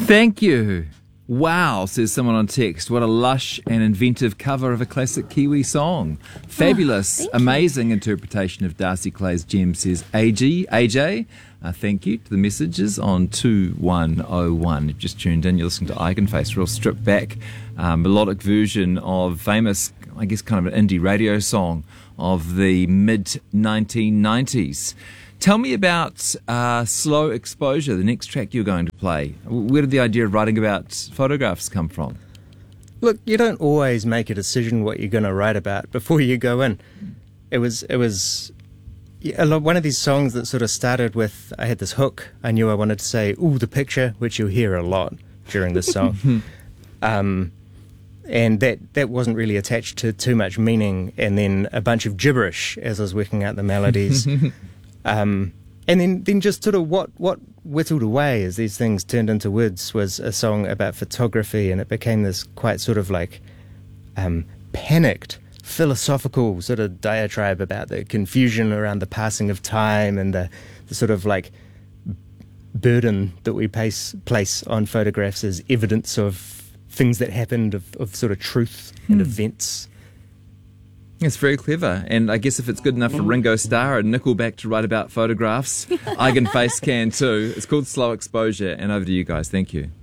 Thank you. Wow, says someone on text. What a lush and inventive cover of a classic Kiwi song. Fabulous, amazing interpretation of Darcy Clay's Gem, says AJ. Thank you to the messages on 2101. You've just tuned in. You're listening to Eigenface, real stripped back melodic version of famous, I guess, kind of an indie radio song of the mid-1990s. Tell me about Slow Exposure, the next track you're going to play. Where did the idea of writing about photographs come from? Look, you don't always make a decision what you're going to write about before you go in. It was one of these songs that sort of started with, I had this hook. I knew I wanted to say, ooh, the picture, which you'll hear a lot during this song. And that wasn't really attached to too much meaning, and then a bunch of gibberish as I was working out the melodies. And then just sort of what whittled away as these things turned into words was a song about photography, and it became this quite sort of like panicked, philosophical sort of diatribe about the confusion around the passing of time and the sort of like burden that we place on photographs as evidence of things that happened, of sort of truth and events. It's very clever, and I guess if it's good enough for Ringo Starr and Nickelback to write about photographs, Eigenface can too. It's called Slow Exposure, and over to you guys. Thank you.